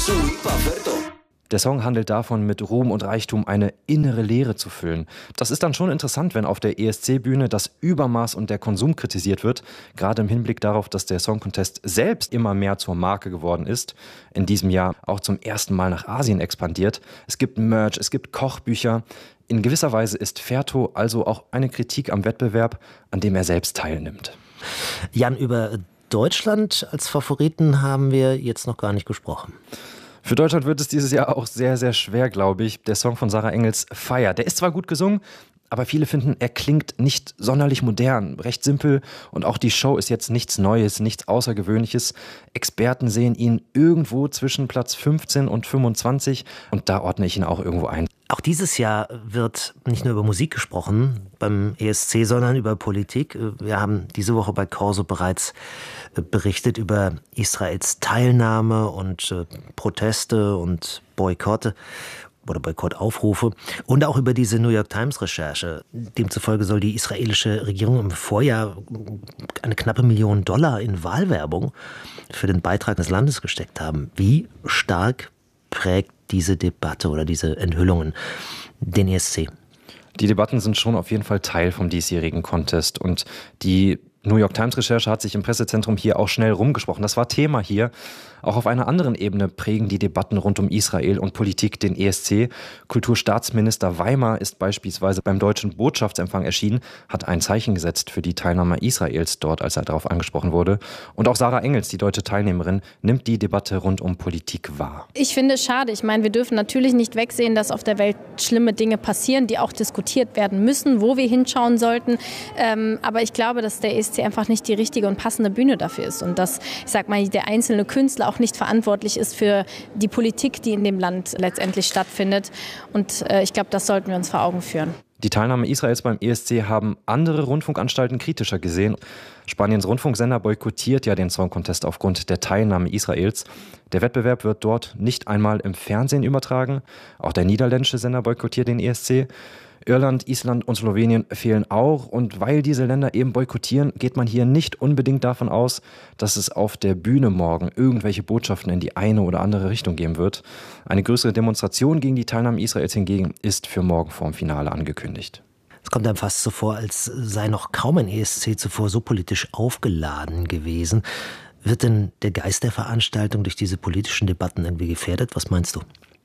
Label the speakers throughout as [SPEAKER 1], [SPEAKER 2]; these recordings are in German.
[SPEAKER 1] Der Song handelt davon, mit Ruhm und Reichtum eine innere Leere zu füllen. Das ist dann schon interessant, wenn auf der ESC-Bühne das Übermaß und der Konsum kritisiert wird, gerade im Hinblick darauf, dass der Song Contest selbst immer mehr zur Marke geworden ist, in diesem Jahr auch zum ersten Mal nach Asien expandiert. Es gibt Merch, es gibt Kochbücher. In gewisser Weise ist Ferto also auch eine Kritik am Wettbewerb, an dem er selbst teilnimmt.
[SPEAKER 2] Jan, über Deutschland als Favoriten haben wir jetzt noch gar nicht gesprochen.
[SPEAKER 1] Für Deutschland wird es dieses Jahr auch sehr, sehr schwer, glaube ich. Der Song von Sarah Engels, Fire, der ist zwar gut gesungen, aber viele finden, er klingt nicht sonderlich modern, recht simpel und auch die Show ist jetzt nichts Neues, nichts Außergewöhnliches. Experten sehen ihn irgendwo zwischen Platz 15 und 25 und da ordne ich ihn auch irgendwo ein.
[SPEAKER 2] Auch dieses Jahr wird nicht nur über Musik gesprochen beim ESC, sondern über Politik. Wir haben diese Woche bei Corso bereits berichtet über Israels Teilnahme und Proteste und Boykotte oder Boykottaufrufe und auch über diese New York Times Recherche. Demzufolge soll die israelische Regierung im Vorjahr eine knappe $1 Million in Wahlwerbung für den Beitrag des Landes gesteckt haben. Wie stark prägt diese Debatte oder diese Enthüllungen den ESC?
[SPEAKER 1] Die Debatten sind schon auf jeden Fall Teil vom diesjährigen Contest und die New York Times Recherche hat sich im Pressezentrum hier auch schnell rumgesprochen. Das war Thema hier. Auch auf einer anderen Ebene prägen die Debatten rund um Israel und Politik den ESC. Kulturstaatsminister Weimar ist beispielsweise beim deutschen Botschaftsempfang erschienen, hat ein Zeichen gesetzt für die Teilnahme Israels dort, als er darauf angesprochen wurde. Und auch Sarah Engels, die deutsche Teilnehmerin, nimmt die Debatte rund um Politik wahr.
[SPEAKER 3] Ich finde es schade. Ich meine, wir dürfen natürlich nicht wegsehen, dass auf der Welt schlimme Dinge passieren, die auch diskutiert werden müssen, wo wir hinschauen sollten. Aber ich glaube, dass der ESC einfach nicht die richtige und passende Bühne dafür ist und dass, ich sag mal, der einzelne Künstler auch nicht verantwortlich ist für die Politik, die in dem Land letztendlich stattfindet. Und ich glaube, das sollten wir uns vor Augen führen.
[SPEAKER 1] Die Teilnahme Israels beim ESC haben andere Rundfunkanstalten kritischer gesehen. Spaniens Rundfunksender boykottiert ja den Song Contest aufgrund der Teilnahme Israels. Der Wettbewerb wird dort nicht einmal im Fernsehen übertragen. Auch der niederländische Sender boykottiert den ESC. Irland, Island und Slowenien fehlen auch. Und weil diese Länder eben boykottieren, geht man hier nicht unbedingt davon aus, dass es auf der Bühne morgen irgendwelche Botschaften in die eine oder andere Richtung geben wird. Eine größere Demonstration gegen die Teilnahme Israels hingegen ist für morgen vorm Finale angekündigt.
[SPEAKER 2] Es kommt einem fast so vor, als sei noch kaum ein ESC zuvor so politisch aufgeladen gewesen. Wird denn der Geist der Veranstaltung durch diese politischen Debatten irgendwie gefährdet? Was meinst du?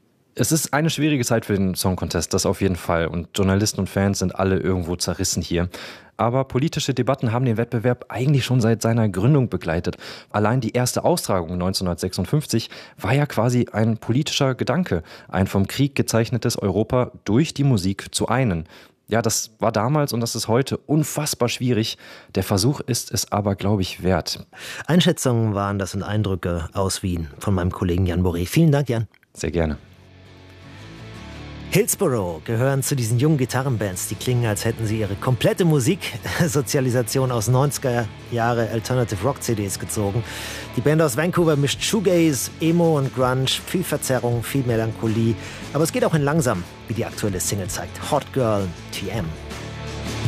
[SPEAKER 1] Es ist eine schwierige Zeit für den Song Contest, das auf jeden Fall. Und Journalisten und Fans sind alle irgendwo zerrissen hier. Aber politische Debatten haben den Wettbewerb eigentlich schon seit seiner Gründung begleitet. Allein die erste Austragung 1956 war ja quasi ein politischer Gedanke, ein vom Krieg gezeichnetes Europa durch die Musik zu einen. Ja, das war damals und das ist heute unfassbar schwierig. Der Versuch ist es aber, glaube ich, wert.
[SPEAKER 2] Einschätzungen waren das und Eindrücke aus Wien von meinem Kollegen Jan Boré. Vielen Dank, Jan.
[SPEAKER 1] Sehr gerne.
[SPEAKER 2] Hillsborough gehören zu diesen jungen Gitarrenbands, die klingen, als hätten sie ihre komplette Musiksozialisation aus 90er Jahre Alternative Rock CDs gezogen. Die Band aus Vancouver mischt Shoegaze, Emo und Grunge, viel Verzerrung, viel Melancholie. Aber es geht auch in langsam, wie die aktuelle Single zeigt. Hot Girl TM.